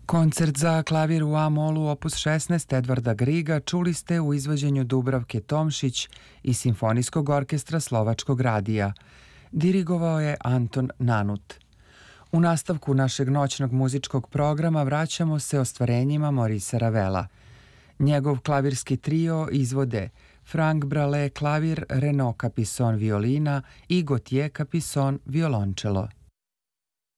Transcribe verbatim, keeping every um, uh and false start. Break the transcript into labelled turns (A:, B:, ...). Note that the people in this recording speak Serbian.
A: Koncert za klavir u A-molu opus šesnaest Edvarda Griga čuli ste u izvođenju Dubravke Tomšić i Simfonijskog orkestra Slovačkog radija. Dirigovao je Anton Nanut. U nastavku našeg noćnog muzičkog programa vraćamo se ostvarenjima Maurice Ravela. Njegov klavirski trio izvode Frank Brale klavir, Renaud Capisson violina i Gauthier Capisson violončelo.